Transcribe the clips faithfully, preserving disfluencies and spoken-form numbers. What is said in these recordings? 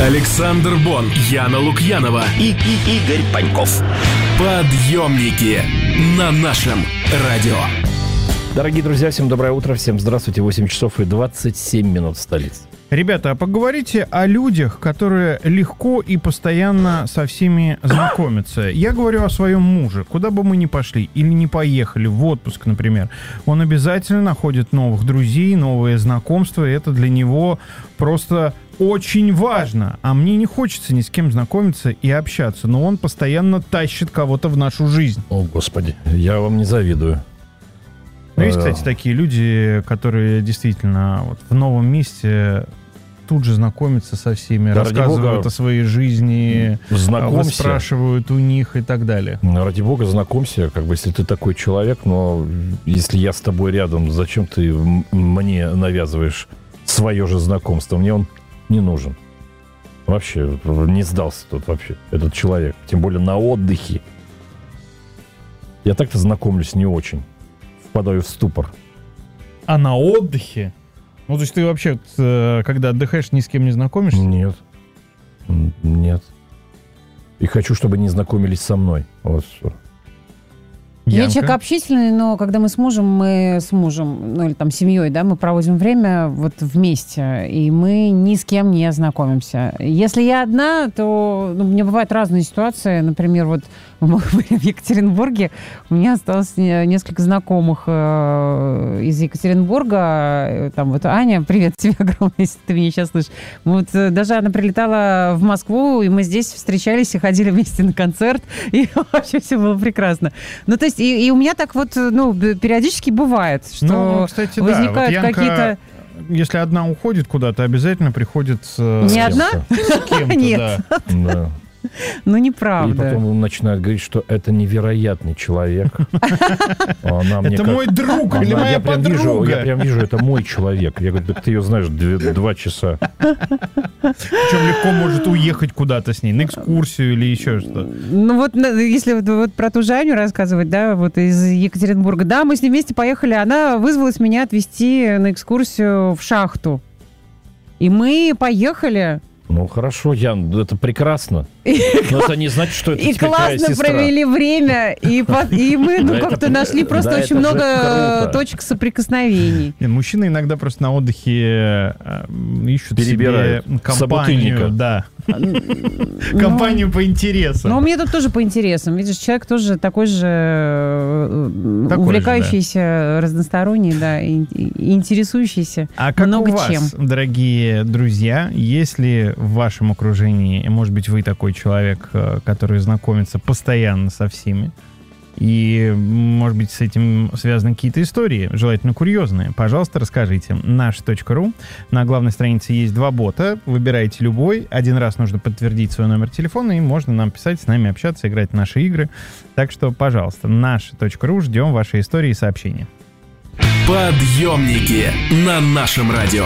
Александр Бон, Яна Лукьянова и, и Игорь Паньков. Подъемники на нашем радио. Дорогие друзья, всем доброе утро, всем здравствуйте. восемь часов и двадцать семь минут в столице. Ребята, а поговорите о людях, которые легко и постоянно со всеми знакомятся. Я говорю о своем муже. Куда бы мы ни пошли или не поехали, в отпуск, например, он обязательно находит новых друзей, новые знакомства, и это для него просто очень важно. А мне не хочется ни с кем знакомиться и общаться, но он постоянно тащит кого-то в нашу жизнь. О, Господи, я вам не завидую. Ну, есть, кстати, такие люди, которые действительно вот в новом месте тут же знакомятся со всеми, да, рассказывают Бога, о своей жизни, спрашивают у них и так далее. Ради бога, знакомься, как бы, если ты такой человек, но если я с тобой рядом, зачем ты мне навязываешь свое же знакомство? Мне он не нужен. Вообще, не сдался тут вообще этот человек. Тем более на отдыхе. Я так-то знакомлюсь не очень. Впадаю в ступор. А на отдыхе? Ну, то есть ты вообще, когда отдыхаешь, ни с кем не знакомишься? Нет. Нет. И хочу, чтобы не знакомились со мной. Вот что. Я человек общительный, но когда мы с мужем, мы с мужем, ну или там семьей, да, мы проводим время вот вместе, и мы ни с кем не знакомимся. Если я одна, то ну, у меня бывают разные ситуации. Например, вот мы были в Екатеринбурге, у меня осталось несколько знакомых э, из Екатеринбурга. Там вот Аня, привет тебе огромное, если ты меня сейчас слышишь. Вот даже она прилетала в Москву, и мы здесь встречались и ходили вместе на концерт, и вообще все было прекрасно. Ну, то есть И, и у меня так вот, ну, периодически бывает, что ну, кстати, возникают да. Вот Янка, какие-то... Если одна уходит куда-то, обязательно приходит с... Не одна? С кем-то, Нет. Да. Ну, неправда. И потом он начинает говорить, что это невероятный человек. Это мой друг или моя подруга. Я прям вижу, это мой человек. Я говорю, так ты ее знаешь два часа. Причем легко может уехать куда-то с ней, на экскурсию или еще что-то. Ну вот, если вот, вот про ту Жаню рассказывать, да, вот из Екатеринбурга. Да, мы с ней вместе поехали, она вызвалась меня отвезти на экскурсию в шахту. И мы поехали... Ну, хорошо, Ян, это прекрасно. Но это не значит, что это и классно провели время, и, под, и мы ну, как-то нашли просто очень много точек соприкосновений. Нет, мужчины иногда просто на отдыхе ищут себе компанию. Да. Компанию по интересам. Ну, у меня тут тоже по интересам. Видишь, человек тоже такой же увлекающийся, разносторонний, да, и интересующийся много чем. А как у вас, дорогие друзья, если в вашем окружении, может быть, вы такой человек, который знакомится постоянно со всеми, и, может быть, с этим связаны какие-то истории, желательно курьезные, пожалуйста, расскажите. наш точка ру. На главной странице есть два бота. Выбирайте любой. Один раз нужно подтвердить свой номер телефона, и можно нам писать, с нами общаться, играть в наши игры. Так что, пожалуйста, наш точка ру. Ждем ваши истории и сообщения. Подъемники на нашем радио.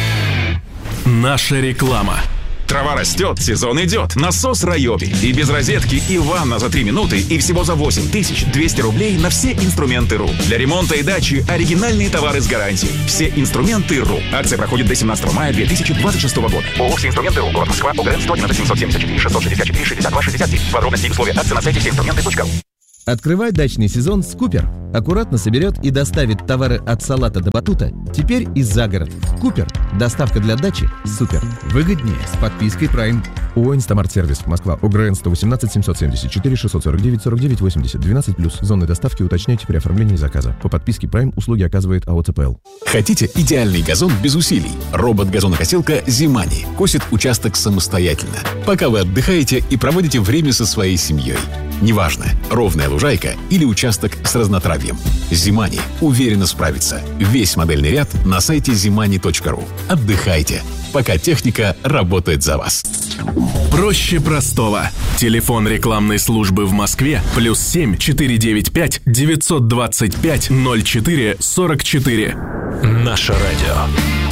Наша реклама. Трава растет, сезон идет. Насос Райоби. И без розетки, и ванна за три минуты, и всего за восемь тысяч двести рублей на все инструменты РУ. Для ремонта и дачи оригинальные товары с гарантией. Все инструменты РУ. Акция проходит до семнадцатого мая две тысячи двадцать шестого года. ООО «Все инструменты РУ». Город Москва. ОГРН сто одиннадцать семьсот семьдесят четыре шестьсот шестьдесят четыре шестьдесят два шестьдесят девять. Подробности и условия акции на сайте все инструменты точка ру. Открывай дачный сезон с Купер. Аккуратно соберет и доставит товары от салата до батута. Теперь и за город. Купер. Доставка для дачи. Супер. Выгоднее с подпиской Prime. ООО «Инстамарт-сервис». Москва. ОГРН сто восемнадцать семьсот семьдесят четыре шестьсот сорок девять сорок девять восемьдесят. двенадцать плюс. Зоны доставки уточняйте при оформлении заказа. По подписке Prime услуги оказывает АО ЦПЛ. Хотите идеальный газон без усилий? Робот-газонокосилка «Зимани» косит участок самостоятельно, пока вы отдыхаете и проводите время со своей семьей. Неважно, ровная лужайка или участок с разнотравьем. «Зимани» уверенно справится. Весь модельный ряд на сайте зимани точка ру. Отдыхайте, пока техника работает за вас. Проще простого. Телефон рекламной службы в Москве плюс семь четыре девять пять девятьсот двадцать пять ноль четыре сорок четыре. Наше радио.